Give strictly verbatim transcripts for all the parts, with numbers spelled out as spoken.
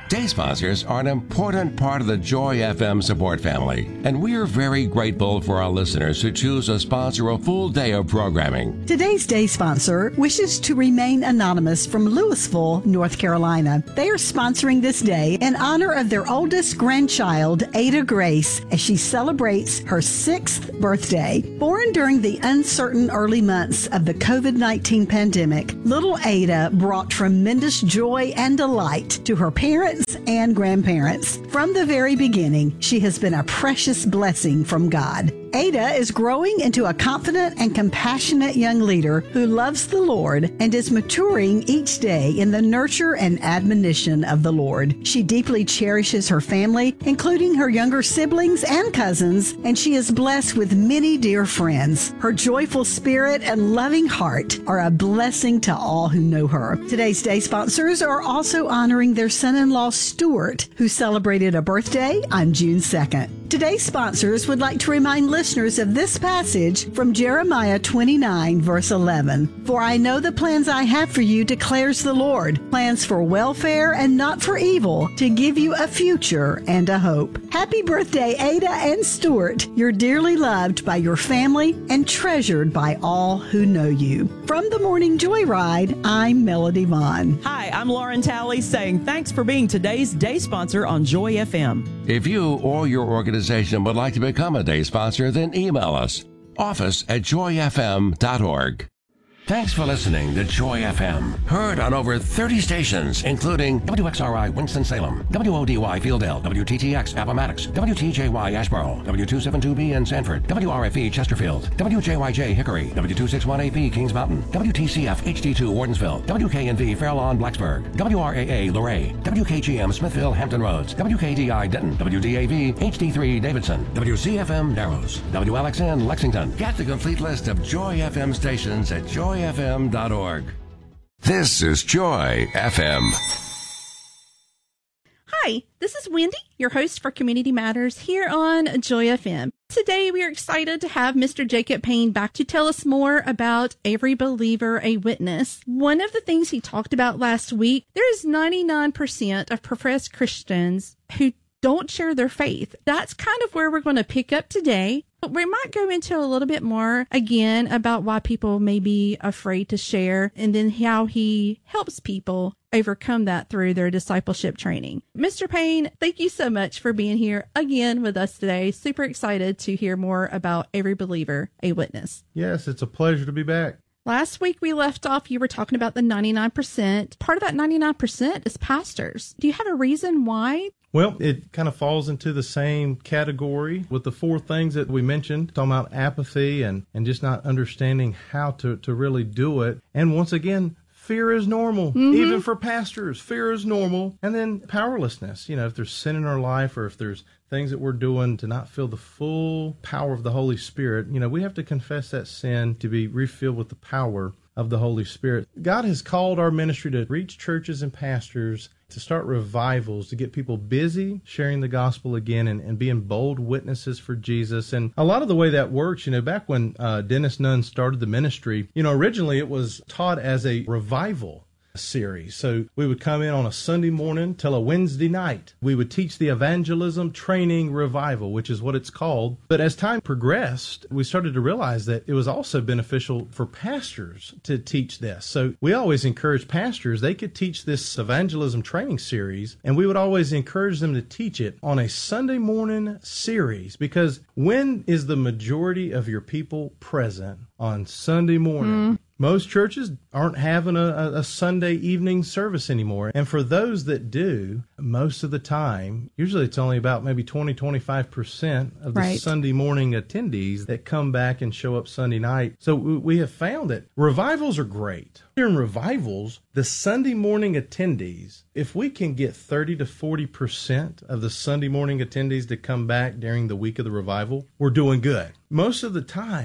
Day sponsors are an important part of the Joy F M support family, and we are very grateful for our listeners who choose to sponsor a full day of programming. Today's day sponsor wishes to remain anonymous from Louisville, North Carolina. They are sponsoring this day in honor of their oldest grandchild, Ada Grace, as she celebrates her sixth birthday. Born during the uncertain early months of the covid nineteen pandemic, little Ada brought tremendous joy and delight to her parents and grandparents. From the very beginning, she has been a precious blessing from God. Ada is growing into a confident and compassionate young leader who loves the Lord and is maturing each day in the nurture and admonition of the Lord. She deeply cherishes her family, including her younger siblings and cousins, and she is blessed with many dear friends. Her joyful spirit and loving heart are a blessing to all who know her. Today's day sponsors are also honoring their son-in-law, Stuart, who celebrated a birthday on June second. Today's sponsors would like to remind listeners of this passage from Jeremiah twenty-nine, verse eleven. For I know the plans I have for you, declares the Lord, plans for welfare and not for evil, to give you a future and a hope. Happy birthday, Ada and Stuart. You're dearly loved by your family and treasured by all who know you. From the Morning Joyride, I'm Melody Vaughn. Hi, I'm Lauren Talley saying thanks for being today's day sponsor on Joy F M. If you or your organization would like to become a day sponsor, then email us, office at joy f m dot org. Thanks for listening to Joy F M. Heard on over thirty stations, including W X R I Winston-Salem, W O D Y Fieldale, W T T X Appomattox, W T J Y Asheboro, W two seventy-two B in Sanford, W R F E Chesterfield, W J Y J Hickory, W two sixty-one A P Kings Mountain, W T C F H D two Wardensville, W K N V Fair Lawn Blacksburg, W R A A Luray, W K G M Smithville Hampton Roads, W K D I Denton, W D A V H D three Davidson, W C F M Narrows, W L X N Lexington. Get the complete list of Joy F M stations at joy f m dot org. This is Joy F M. Hi, this is Wendy, your host for Community Matters here on Joy F M. Today we are excited to have Mister Jacob Payne back to tell us more about Every Believer a Witness. One of the things he talked about last week, there is ninety-nine percent of professed Christians who don't share their faith. That's kind of where we're going to pick up today. But we might go into a little bit more again about why people may be afraid to share and then how he helps people overcome that through their discipleship training. Mister Payne, thank you so much for being here again with us today. Super excited to hear more about Every Believer a Witness. Yes, it's a pleasure to be back. Last week we left off, you were talking about the ninety-nine percent. Part of that ninety-nine percent is pastors. Do you have a reason why? Well, it kind of falls into the same category with the four things that we mentioned, talking about apathy and, and just not understanding how to, to really do it. And once again, fear is normal. Mm-hmm. Even for pastors, fear is normal. And then powerlessness. You know, if there's sin in our life or if there's things that we're doing to not feel the full power of the Holy Spirit, you know, we have to confess that sin to be refilled with the power of the Holy Spirit. God has called our ministry to reach churches and pastors, to start revivals, to get people busy sharing the gospel again and, and being bold witnesses for Jesus. And a lot of the way that works, you know, back when uh, Dennis Nunn started the ministry, you know, originally it was taught as a revival series. So we would come in on a Sunday morning till a Wednesday night. We would teach the evangelism training revival, which is what it's called. But as time progressed, we started to realize that it was also beneficial for pastors to teach this. So we always encourage pastors, they could teach this evangelism training series, and we would always encourage them to teach it on a Sunday morning series, because when is the majority of your people present? On Sunday morning. Mm. Most churches aren't having a, a Sunday evening service anymore. And for those that do, most of the time, usually it's only about maybe twenty, twenty-five percent of the right. Sunday morning attendees that come back and show up Sunday night. So we have found that revivals are great. During revivals, the Sunday morning attendees, if we can get thirty to forty percent of the Sunday morning attendees to come back during the week of the revival, we're doing good. Most of the time,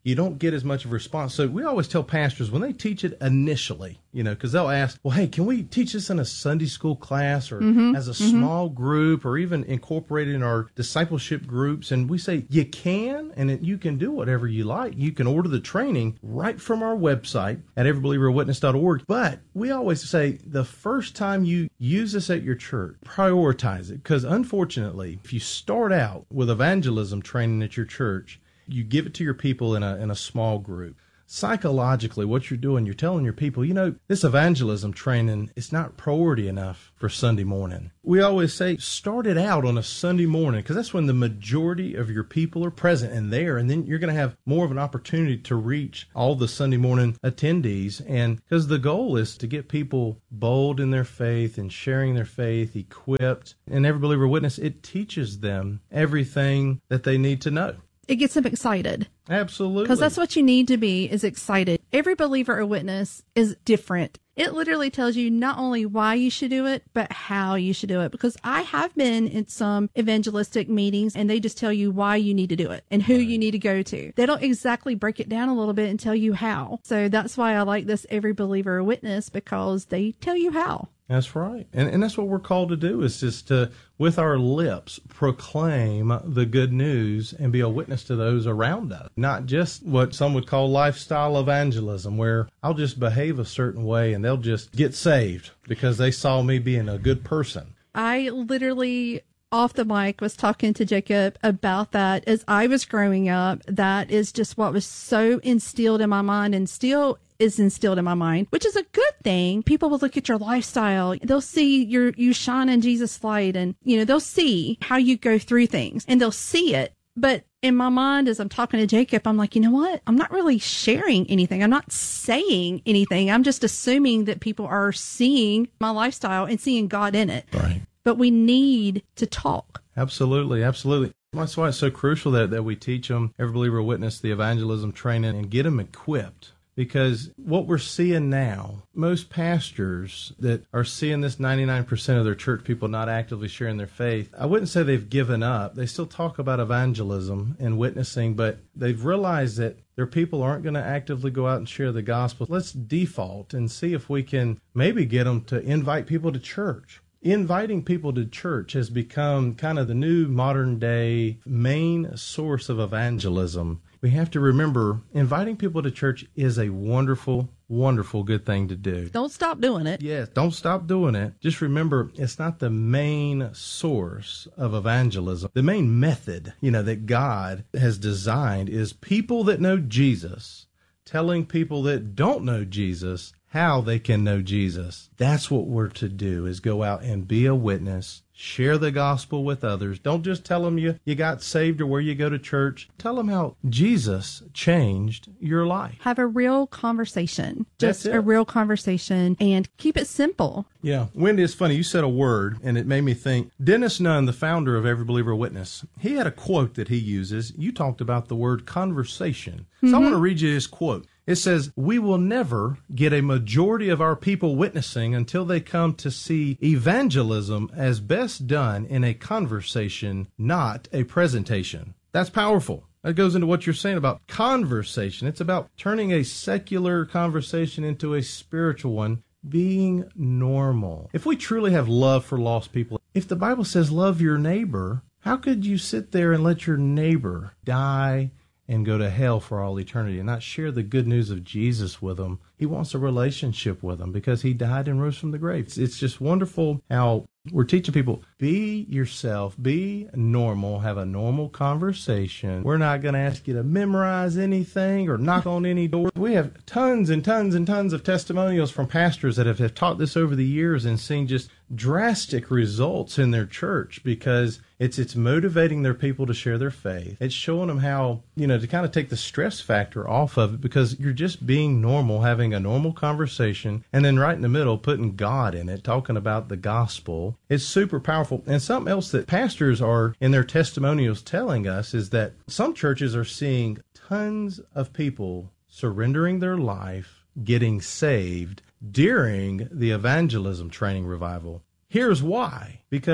you don't get as much of a response. So we always tell pastors when they teach it initially, you know, because they'll ask, well, hey, can we teach this in a Sunday school class or mm-hmm, as a mm-hmm. small group or even incorporate it in our discipleship groups? And we say, you can, and it, you can do whatever you like. You can order the training right from our website at every believer witness dot org. But we always say the first time you use this at your church, prioritize it. Because unfortunately, if you start out with evangelism training at your church, you give it to your people in a in a small group. Psychologically, what you're doing, you're telling your people, you know, this evangelism training is not priority enough for Sunday morning. We always say, start it out on a Sunday morning, because that's when the majority of your people are present and there, and then you're going to have more of an opportunity to reach all the Sunday morning attendees. And because the goal is to get people bold in their faith and sharing their faith, equipped, and every believer witness, it teaches them everything that they need to know. It gets them excited. Absolutely. Because that's what you need to be, is excited. Every believer or witness is different. It literally tells you not only why you should do it, but how you should do it. Because I have been in some evangelistic meetings and they just tell you why you need to do it and who right. you need to go to. They don't exactly break it down a little bit and tell you how. So that's why I like this Every Believer or Witness, because they tell you how. That's right. And and that's what we're called to do, is just to, with our lips, proclaim the good news and be a witness to those around us. Not just what some would call lifestyle evangelism, where I'll just behave a certain way and they'll just get saved because they saw me being a good person. I literally, off the mic, was talking to Jacob about that as I was growing up. That is just what was so instilled in my mind and still is instilled in my mind, which is a good thing. People will look at your lifestyle. They'll see your, you shine in Jesus' light, and, you know, they'll see how you go through things and they'll see it. But in my mind, as I'm talking to Jacob, I'm like, you know what? I'm not really sharing anything. I'm not saying anything. I'm just assuming that people are seeing my lifestyle and seeing God in it. Right. But we need to talk. Absolutely. Absolutely. That's why it's so crucial that, that we teach them, every believer witness, the evangelism training, and get them equipped. Because what we're seeing now, most pastors that are seeing this ninety-nine percent of their church people not actively sharing their faith, I wouldn't say they've given up. They still talk about evangelism and witnessing, but they've realized that their people aren't going to actively go out and share the gospel. Let's default and see if we can maybe get them to invite people to church. Inviting people to church has become kind of the new modern day main source of evangelism. We have to remember, inviting people to church is a wonderful, wonderful, good thing to do. Don't stop doing it. Yes, don't stop doing it. Just remember, it's not the main source of evangelism. The main method, you know, that God has designed is people that know Jesus telling people that don't know Jesus how they can know Jesus. That's what we're to do, is go out and be a witness, share the gospel with others. Don't just tell them you, you got saved or where you go to church. Tell them how Jesus changed your life. Have a real conversation. Just That's it. A real conversation, and keep it simple. Yeah. Wendy, it's funny. You said a word, and it made me think. Dennis Nunn, the founder of Every Believer Witness, he had a quote that he uses. You talked about the word conversation. So mm-hmm. I want to read you his quote. It says, "We will never get a majority of our people witnessing until they come to see evangelism as best done in a conversation, not a presentation." That's powerful. That goes into what you're saying about conversation. It's about turning a secular conversation into a spiritual one, being normal. If we truly have love for lost people, if the Bible says love your neighbor, how could you sit there and let your neighbor die and go to hell for all eternity and not share the good news of Jesus with them? He wants a relationship with them because he died and rose from the grave. It's, it's just wonderful how we're teaching people, be yourself, be normal, have a normal conversation. We're not going to ask you to memorize anything or knock on any door. We have tons and tons and tons of testimonials from pastors that have, have taught this over the years and seen just drastic results in their church because it's it's motivating their people to share their faith. It's showing them how, you know, to kind of take the stress factor off of it because you're just being normal, having a normal conversation, and then right in the middle, putting God in it, talking about the gospel. It's super powerful. And something else that pastors are in their testimonials telling us is that some churches are seeing tons of people surrendering their life, getting saved during the evangelism training revival. Here's why. Because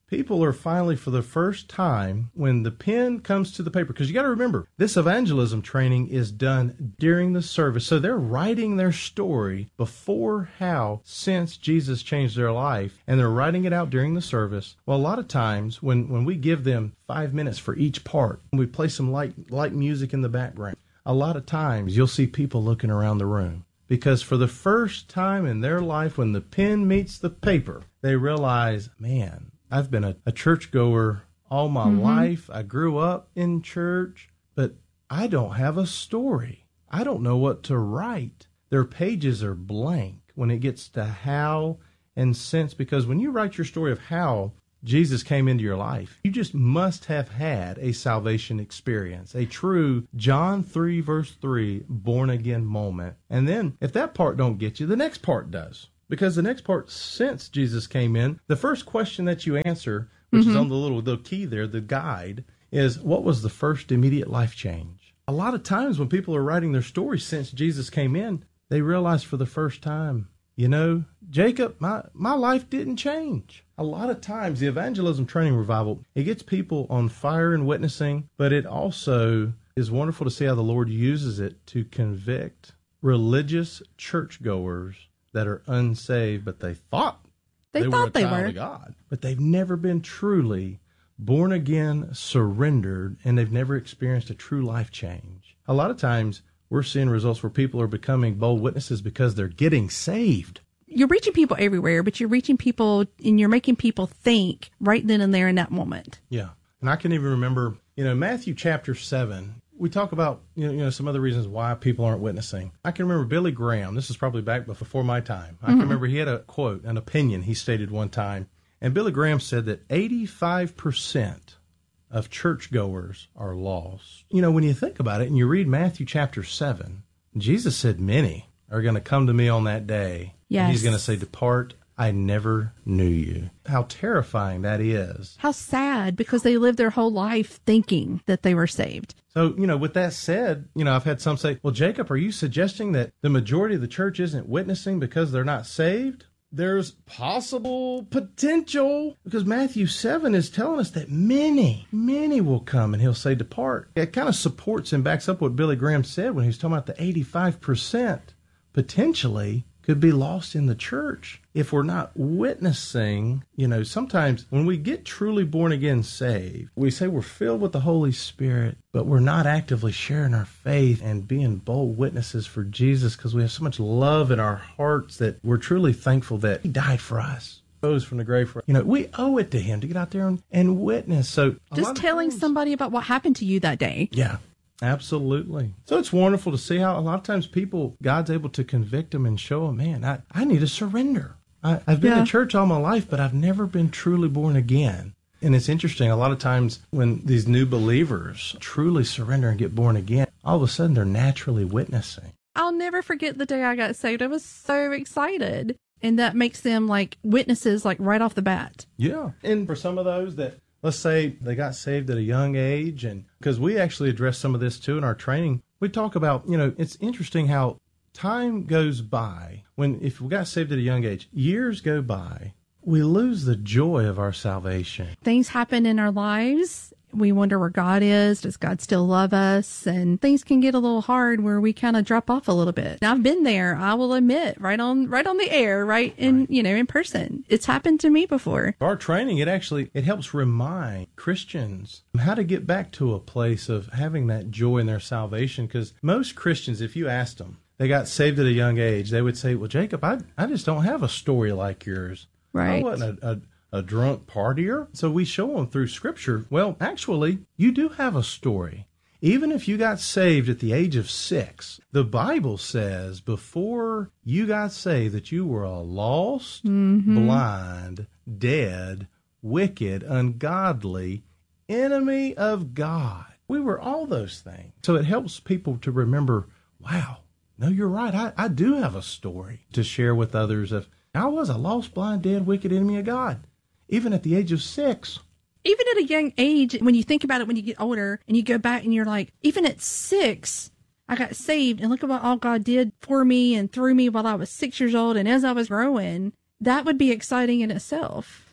people are finally, for the first time, when the pen comes to the paper, because you got to remember, this evangelism training is done during the service. So they're writing their story before how, since Jesus changed their life, and they're writing it out during the service. Well, a lot of times when, when we give them five minutes for each part, we play some light, light music in the background, a lot of times you'll see people looking around the room. Because for the first time in their life, when the pen meets the paper, they realize, man, I've been a, a churchgoer all my mm-hmm. life. I grew up in church, but I don't have a story. I don't know what to write. Their pages are blank when it gets to how and since, because when you write your story of how Jesus came into your life, you just must have had a salvation experience, a true John three verse three born again moment. And then if that part don't get you, the next part does. Because the next part, since Jesus came in, the first question that you answer, which mm-hmm. is on the little the key there, the guide, is what was the first immediate life change? A lot of times when people are writing their story since Jesus came in, they realize for the first time, you know, Jacob, my, my life didn't change. A lot of times the evangelism training revival, it gets people on fire and witnessing, but it also is wonderful to see how the Lord uses it to convict religious churchgoers that are unsaved, but they thought they, they thought were a they child were. of God, but they've never been truly born again, surrendered, and they've never experienced a true life change. A lot of times we're seeing results where people are becoming bold witnesses because they're getting saved. You're reaching people everywhere, but you're reaching people and you're making people think right then and there in that moment. Yeah. And I can even remember, you know, Matthew chapter seven, we talk about, you know, you know, some other reasons why people aren't witnessing. I can remember Billy Graham. This is probably back before my time. I mm-hmm. can remember he had a quote, an opinion he stated one time. And Billy Graham said that eighty-five percent of churchgoers are lost. You know, when you think about it and you read Matthew chapter seven, Jesus said many are going to come to me on that day. Yes. And he's going to say, depart, I never knew you. How terrifying that is. How sad, because they lived their whole life thinking that they were saved. So, you know, with that said, you know, I've had some say, well, Jacob, are you suggesting that the majority of the church isn't witnessing because they're not saved? There's possible potential, because Matthew seven is telling us that many, many will come and he'll say, depart. It kind of supports and backs up what Billy Graham said when he was talking about the eighty-five percent potentially could be lost in the church if we're not witnessing. You know, sometimes when we get truly born again saved, we say we're filled with the Holy Spirit, but we're not actively sharing our faith and being bold witnesses for Jesus because we have so much love in our hearts that we're truly thankful that he died for us. Rose from the grave for us. You know, we owe it to him to get out there and, and witness. So just telling times, somebody about what happened to you that day. Yeah. Absolutely. So it's wonderful to see how a lot of times people, God's able to convict them and show them, man, I, I need to surrender. I, I've been yeah. in church all my life, but I've never been truly born again. And it's interesting, a lot of times when these new believers truly surrender and get born again, all of a sudden they're naturally witnessing. I'll never forget the day I got saved. I was so excited. And that makes them like witnesses, like right off the bat. Yeah. And for some of those that, let's say they got saved at a young age, and because we actually address some of this too in our training, we talk about, you know, it's interesting how time goes by when, if we got saved at a young age, years go by, we lose the joy of our salvation. Things happen in our lives. We wonder where God is. Does God still love us? And things can get a little hard where we kind of drop off a little bit. Now, I've been there, I will admit, right on right on the air, right in, right. you know, in person. It's happened to me before. Our training, it actually, it helps remind Christians how to get back to a place of having that joy in their salvation. Because most Christians, if you asked them, they got saved at a young age, they would say, well, Jacob, I, I just don't have a story like yours. Right. I wasn't a, a a drunk partier. So we show them through Scripture, well, actually, you do have a story. Even if you got saved at the age of six, the Bible says before you got saved that you were a lost, mm-hmm. blind, dead, wicked, ungodly enemy of God. We were all those things. So it helps people to remember, wow, no, you're right. I, I do have a story to share with others of I was a lost, blind, dead, wicked enemy of God. Even at the age of six. Even at a young age, when you think about it, when you get older and you go back and you're like, even at six, I got saved and look at what all God did for me and through me while I was six years old. And as I was growing, that would be exciting in itself. Right.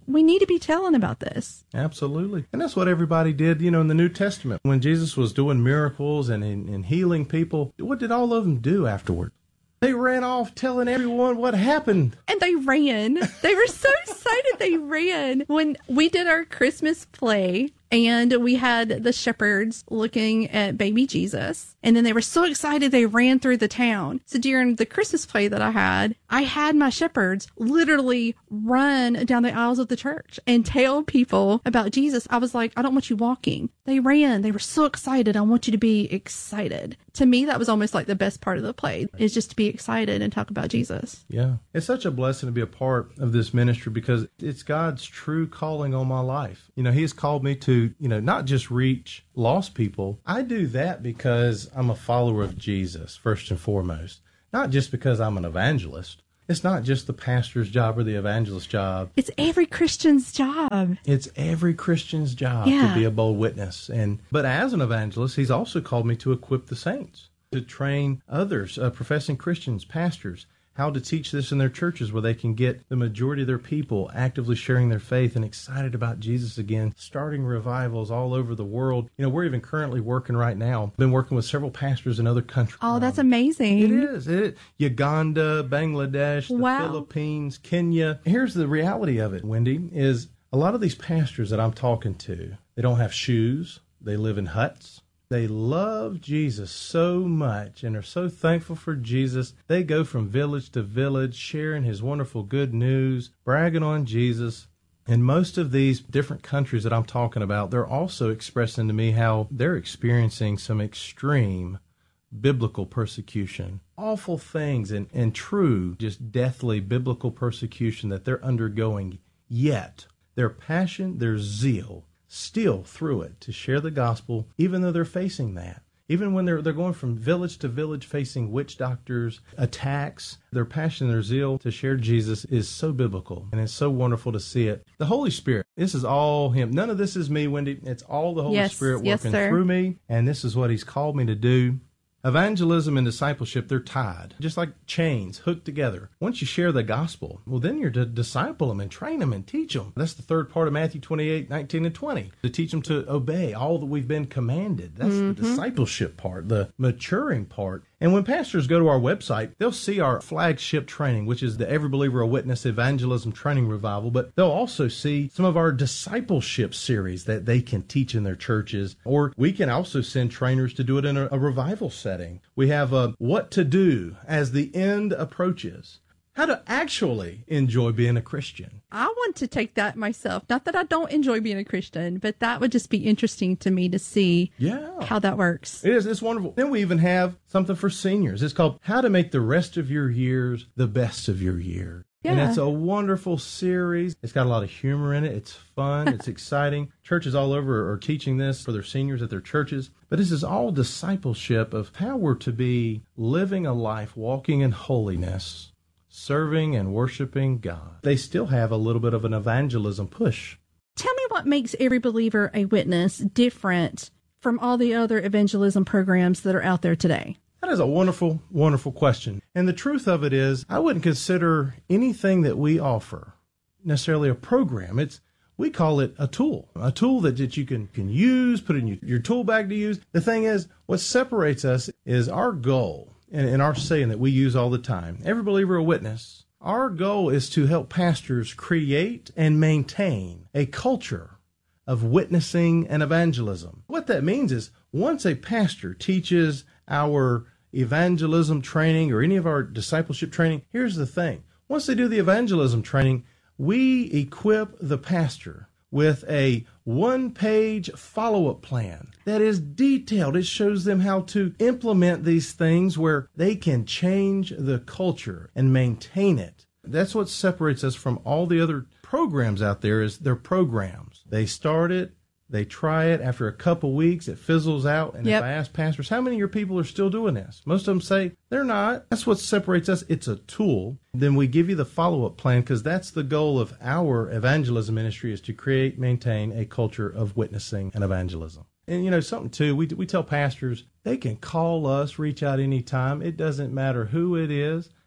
we need to be telling about this. Absolutely. And that's what everybody did, you know, in the New Testament. When Jesus was doing miracles and, and, and healing people, what did all of them do afterward? They ran off telling everyone what happened. And they ran. They were so excited they ran. When we did our Christmas play and we had the shepherds looking at baby Jesus, and then they were so excited they ran through the town. So during the Christmas play that I had, I had my shepherds literally run down the aisles of the church and tell people about Jesus. I was like, I don't want you walking. They ran. They were so excited. I want you to be excited. To me, that was almost like the best part of the play, is just to be excited and talk about Jesus. Yeah. It's such a blessing to be a part of this ministry because it's God's true calling on my life. You know, He has called me to, you know, not just reach lost people. I do that because I'm a follower of Jesus, first and foremost, not just because I'm an evangelist. It's not just the pastor's job or the evangelist's job. It's every Christian's job. It's every Christian's job Yeah. to be a bold witness. And but as an evangelist, He's also called me to equip the saints, to train others, uh, professing Christians, pastors, how to teach this in their churches where they can get the majority of their people actively sharing their faith and excited about Jesus again, starting revivals all over the world. You know, we're even currently working right now, been working with several pastors in other countries. Oh, that's Um, amazing. It is. It, Uganda, Bangladesh, the Wow. Philippines, Kenya. Here's the reality of it, Wendy, is a lot of these pastors that I'm talking to, they don't have shoes. They live in huts. They love Jesus so much and are so thankful for Jesus. They go from village to village, sharing His wonderful good news, bragging on Jesus. In most of these different countries that I'm talking about, they're also expressing to me how they're experiencing some extreme biblical persecution, awful things and, and true, just deathly biblical persecution that they're undergoing. Yet their passion, their zeal, still through it to share the gospel, even though they're facing that. Even when they're they're going from village to village facing witch doctors, attacks, their passion, their zeal to share Jesus is so biblical, and it's so wonderful to see it. The Holy Spirit, this is all Him. None of this is me, Wendy. It's all the Holy Yes, Spirit yes, working sir. through me, and this is what He's called me to do. Evangelism and discipleship, they're tied, just like chains hooked together. Once you share the gospel, well, then you're to disciple them and train them and teach them. That's the third part of Matthew twenty-eight, nineteen, and twenty, to teach them to obey all that we've been commanded. That's the discipleship part, the maturing part. And when pastors go to our website, they'll see our flagship training, which is the Every Believer a Witness Evangelism Training Revival, but they'll also see some of our discipleship series that they can teach in their churches, or we can also send trainers to do it in a, a revival setting. We have a What to Do as the End Approaches, how to actually enjoy being a Christian. I want to take that myself. Not that I don't enjoy being a Christian, but that would just be interesting to me to see Yeah. how that works. It is. It's wonderful. Then we even have something for seniors. It's called How to Make the Rest of Your Years the Best of Your Year. And Yeah. it's a wonderful series. It's got a lot of humor in it. It's fun. It's exciting. Churches all over are teaching this for their seniors at their churches. But this is all discipleship of how we're to be living a life walking in holiness, serving and worshiping God. They still have a little bit of an evangelism push. Tell me what makes Every Believer a Witness different from all the other evangelism programs that are out there today. That is a wonderful, wonderful question. And the truth of it is, I wouldn't consider anything that we offer necessarily a program. It's we call it a tool, a tool that, that you can, can use, put in your, your tool bag to use. The thing is, what separates us is our goal, and, and our saying that we use all the time, Every Believer a Witness. Our goal is to help pastors create and maintain a culture of witnessing and evangelism. What that means is, once a pastor teaches our evangelism training or any of our discipleship training, here's the thing. Once they do the evangelism training, we equip the pastor with a one-page follow-up plan that is detailed. It shows them how to implement these things where they can change the culture and maintain it. That's what separates us from all the other programs out there, is their programs. They start it, they try it. After a couple weeks, it fizzles out. And Yep. if I ask pastors, how many of your people are still doing this? Most of them say they're not. That's what separates us. It's a tool. Then we give you the follow-up plan, because that's the goal of our evangelism ministry, is to create, maintain a culture of witnessing and evangelism. And, you know, something, too, we, we tell pastors they can call us, reach out anytime. It doesn't matter who it is.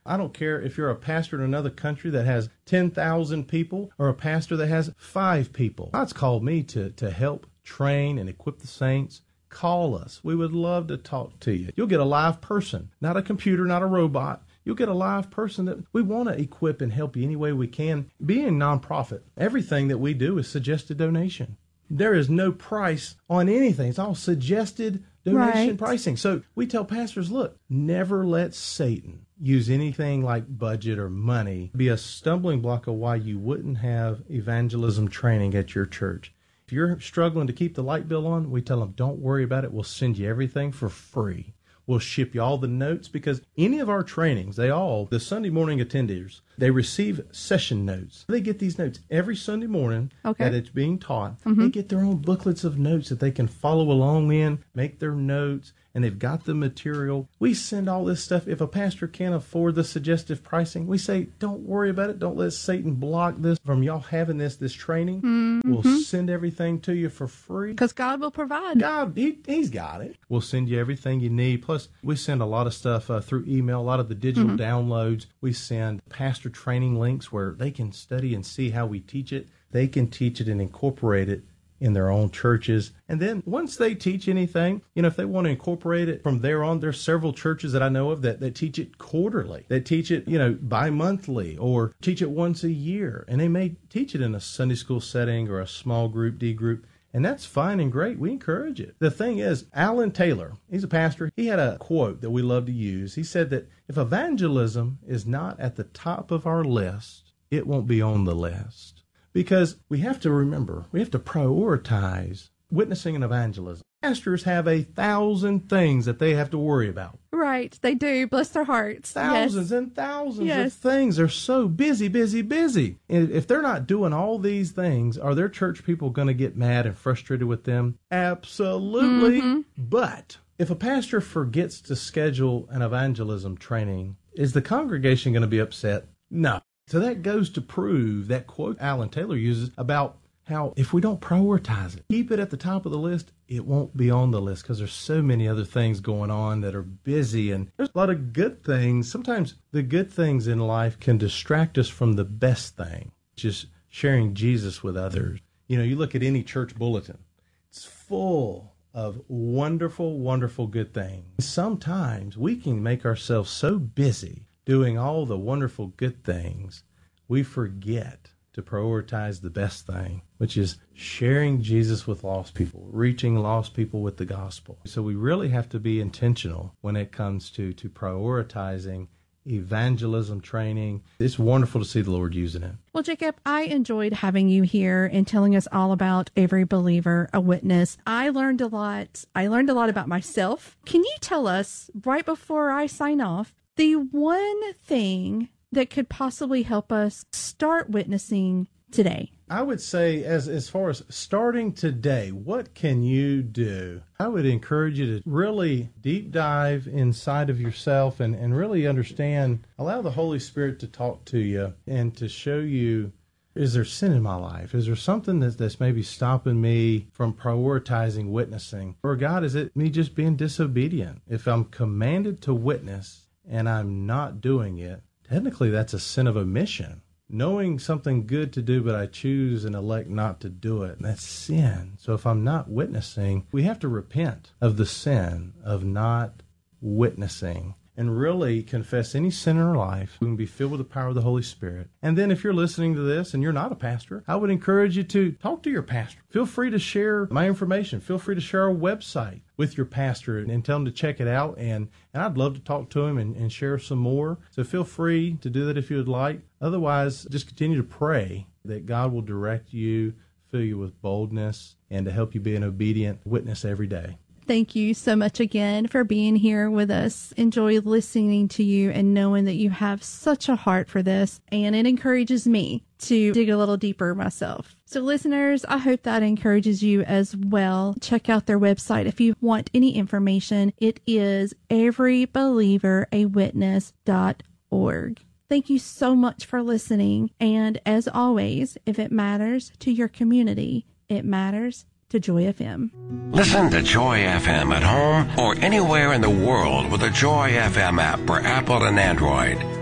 I don't care if you're a pastor in another country that has ten thousand people or a pastor that has five people. God's called me to, to help train and equip the saints. Call us. We would love to talk to you. You'll get a live person, not a computer, not a robot. You'll get a live person that we want to equip and help you any way we can. Being a nonprofit, everything that we do is suggested donation. There is no price on anything. It's all suggested donation Right. pricing. So we tell pastors, look, never let Satan use anything like budget or money be a stumbling block of why you wouldn't have evangelism training at your church. If you're struggling to keep the light bill on, we tell them, don't worry about it. We'll send you everything for free. We'll ship you all the notes, because any of our trainings, they all, the Sunday morning attenders, they receive session notes. They get these notes every Sunday morning Okay. that it's being taught. Mm-hmm. They get their own booklets of notes that they can follow along in, make their notes, and they've got the material. We send all this stuff. If a pastor can't afford the suggestive pricing, we say, don't worry about it. Don't let Satan block this from y'all having this, this training. Mm-hmm. We'll send everything to you for free. Because God will provide. God, he, he's got it. We'll send you everything you need. Plus, we send a lot of stuff uh, through email, a lot of the digital Mm-hmm. downloads. We send pastor training links where they can study and see how we teach it. They can teach it and incorporate it in their own churches. And then once they teach anything, you know, if they want to incorporate it from there on, there's several churches that I know of that, that teach it quarterly, that teach it, you know, bi-monthly, or teach it once a year. And they may teach it in a Sunday school setting or a small group, D group. And that's fine and great. We encourage it. The thing is, Alan Taylor, he's a pastor. He had a quote that we love to use. He said that if evangelism is not at the top of our list, it won't be on the list. Because we have to remember, we have to prioritize witnessing and evangelism. Pastors have a thousand things that they have to worry about. Right. They do. Bless their hearts. Thousands Yes. and thousands Yes. of things. They're so busy, busy, busy. And if they're not doing all these things, are their church people going to get mad and frustrated with them? Absolutely. Mm-hmm. But if a pastor forgets to schedule an evangelism training, is the congregation going to be upset? No. So that goes to prove that quote Alan Taylor uses about how if we don't prioritize it, keep it at the top of the list, it won't be on the list, because there's so many other things going on that are busy, and there's a lot of good things. Sometimes the good things in life can distract us from the best thing, just sharing Jesus with others. You know, you look at any church bulletin, it's full of wonderful, wonderful good things. Sometimes we can make ourselves so busy doing all the wonderful good things, we forget to prioritize the best thing, which is sharing Jesus with lost people, reaching lost people with the gospel. So we really have to be intentional when it comes to, to prioritizing evangelism training. It's wonderful to see the Lord using it. Well, Jacob, I enjoyed having you here and telling us all about Every Believer, a Witness. I learned a lot. I learned a lot about myself. Can you tell us, right before I sign off, the one thing that could possibly help us start witnessing today? I would say, as as far as starting today, what can you do? I would encourage you to really deep dive inside of yourself and, and really understand, allow the Holy Spirit to talk to you and to show you, is there sin in my life? Is there something that's, that's maybe stopping me from prioritizing witnessing? Or God, is it me just being disobedient? If I'm commanded to witness and I'm not doing it, technically that's a sin of omission. Knowing something good to do, but I choose and elect not to do it, that's sin. So if I'm not witnessing, we have to repent of the sin of not witnessing and really confess any sin in our life. We can be filled with the power of the Holy Spirit. And then if you're listening to this and you're not a pastor, I would encourage you to talk to your pastor. Feel free to share my information. Feel free to share our website with your pastor and tell him to check it out. And, and I'd love to talk to him and, and share some more. So feel free to do that if you would like. Otherwise, just continue to pray that God will direct you, fill you with boldness, and to help you be an obedient witness every day. Thank you so much again for being here with us. Enjoy listening to you and knowing that you have such a heart for this, and it encourages me to dig a little deeper myself. So listeners, I hope that encourages you as well. Check out their website if you want any information. It is every believer a witness dot org. Thank you so much for listening. And as always, if it matters to your community, it matters to Joy F M. Listen to Joy F M at home or anywhere in the world with the Joy F M app for Apple and Android.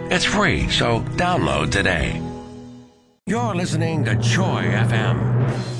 It's free, so download today. You're listening to Joy F M.